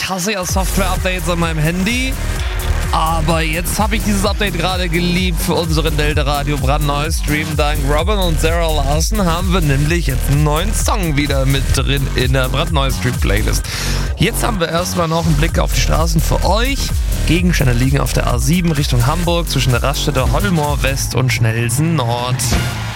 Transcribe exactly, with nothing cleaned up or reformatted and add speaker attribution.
Speaker 1: Ich hasse ja Software-Updates an meinem Handy. Aber jetzt habe ich dieses Update gerade geliebt für unseren Delta Radio brandneuen Stream. Dank Robin und Sarah Larson haben wir nämlich jetzt einen neuen Song wieder mit drin in der brandneuen Stream-Playlist. Jetzt haben wir erstmal noch einen Blick auf die Straßen für euch. Gegenstände liegen auf der A sieben Richtung Hamburg zwischen der Raststätte Hollmoor West und Schnelsen Nord.